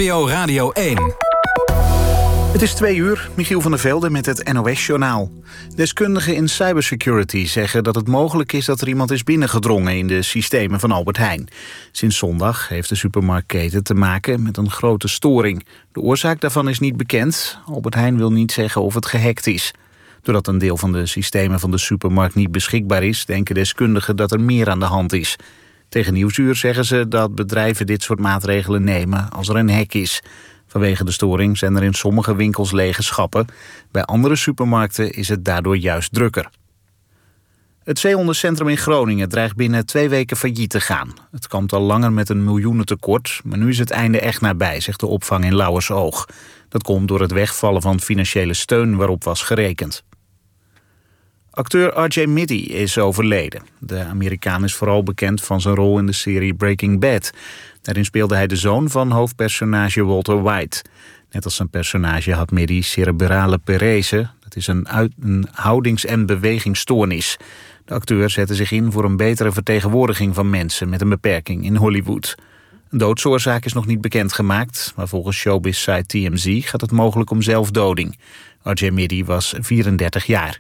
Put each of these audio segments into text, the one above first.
NPO Radio 1. Het is 2:00, Michiel van der Velde met het NOS-journaal. Deskundigen in cybersecurity zeggen dat het mogelijk is dat er iemand is binnengedrongen in de systemen van Albert Heijn. Sinds zondag heeft de supermarktketen te maken met een grote storing. De oorzaak daarvan is niet bekend. Albert Heijn wil niet zeggen of het gehackt is. Doordat een deel van de systemen van de supermarkt niet beschikbaar is, denken deskundigen dat er meer aan de hand is. Tegen Nieuwsuur zeggen ze dat bedrijven dit soort maatregelen nemen als er een hack is. Vanwege de storing zijn er in sommige winkels lege schappen. Bij andere supermarkten is het daardoor juist drukker. Het zeehondencentrum in Groningen dreigt binnen 2 weken failliet te gaan. Het kampt al langer met een miljoenentekort, maar nu is het einde echt nabij, zegt de opvang in Lauwersoog. Dat komt door het wegvallen van financiële steun waarop was gerekend. Acteur R.J. Mitte is overleden. De Amerikaan is vooral bekend van zijn rol in de serie Breaking Bad. Daarin speelde hij de zoon van hoofdpersonage Walter White. Net als zijn personage had Mitte cerebrale parese. Dat is een houdings- en bewegingsstoornis. De acteur zette zich in voor een betere vertegenwoordiging van mensen met een beperking in Hollywood. Een doodsoorzaak is nog niet bekendgemaakt, maar volgens showbiz-site TMZ gaat het mogelijk om zelfdoding. R.J. Mitte was 34 jaar.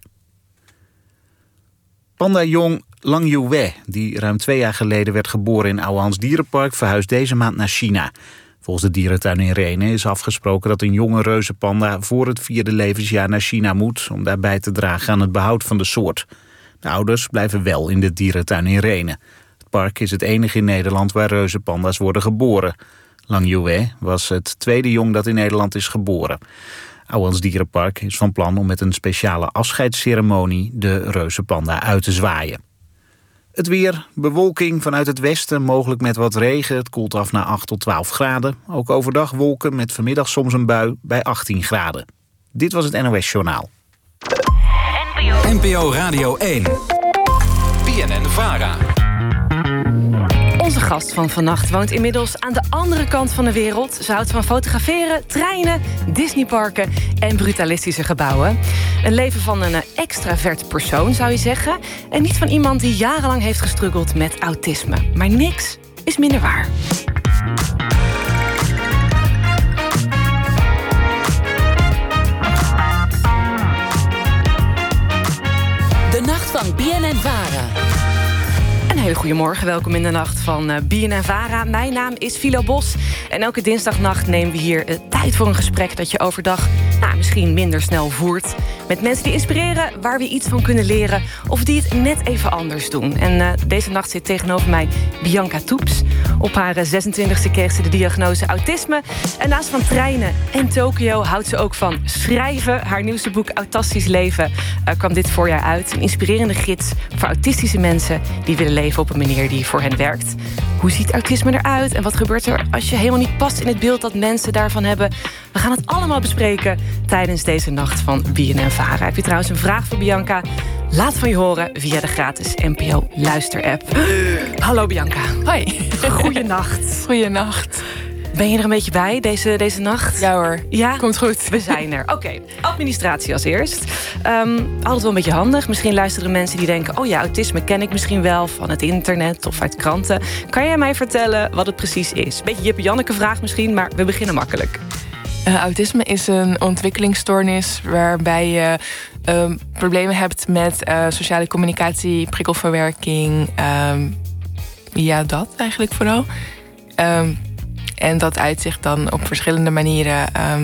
Pandajong Lang Yu-we, die ruim 2 jaar geleden werd geboren in Ouwehands Dierenpark, verhuist deze maand naar China. Volgens de dierentuin in Renen is afgesproken dat een jonge reuzenpanda voor het 4e levensjaar naar China moet om daarbij te dragen aan het behoud van de soort. De ouders blijven wel in de dierentuin in Renen. Het park is het enige in Nederland waar reuzenpanda's worden geboren. Lang Yu-we was het 2e jong dat in Nederland is geboren. Ouwehands Dierenpark is van plan om met een speciale afscheidsceremonie de reuzenpanda uit te zwaaien. Het weer, bewolking vanuit het westen, mogelijk met wat regen. Het koelt af naar 8 tot 12 graden. Ook overdag wolken met vanmiddag soms een bui bij 18 graden. Dit was het NOS-journaal. NPO Radio 1. BNN-VARA. Onze gast van vannacht woont inmiddels aan de andere kant van de wereld. Ze houdt van fotograferen, treinen, Disneyparken en brutalistische gebouwen. Een leven van een extravert persoon, zou je zeggen. En niet van iemand die jarenlang heeft gestruggeld met autisme. Maar niks is minder waar. De nacht van BNN-VARA. Een hele goede morgen, welkom in de nacht van BNN-VARA. Mijn naam is Philo Bos en elke dinsdagnacht nemen we hier tijd voor een gesprek dat je overdag misschien minder snel voert. Met mensen die inspireren, waar we iets van kunnen leren of die het net even anders doen. En deze nacht zit tegenover mij Bianca Toeps. Op haar 26e kreeg ze de diagnose autisme. En naast van treinen en Tokio houdt ze ook van schrijven. Haar nieuwste boek Autastisch Leven kwam dit voorjaar uit. Een inspirerende gids voor autistische mensen die willen leven op een manier die voor hen werkt. Hoe ziet autisme eruit en wat gebeurt er als je helemaal niet past in het beeld dat mensen daarvan hebben? We gaan het allemaal bespreken tijdens deze nacht van BNN-VARA. Heb je trouwens een vraag voor Bianca? Laat van je horen via de gratis NPO Luister-app. Hallo Bianca. Hoi. Goeienacht. Goeienacht. Ben je er een beetje bij deze nacht? Ja hoor, ja? Komt goed. We zijn er. Oké, administratie als eerst. Altijd wel een beetje handig. Misschien luisteren mensen die denken, oh ja, autisme ken ik misschien wel van het internet of uit kranten. Kan jij mij vertellen wat het precies is? Beetje Jippe-Janneke vraag misschien, maar we beginnen makkelijk. Autisme is een ontwikkelingsstoornis waarbij je problemen hebt met sociale communicatie, prikkelverwerking. Ja, dat eigenlijk vooral. En dat uitzicht dan op verschillende manieren.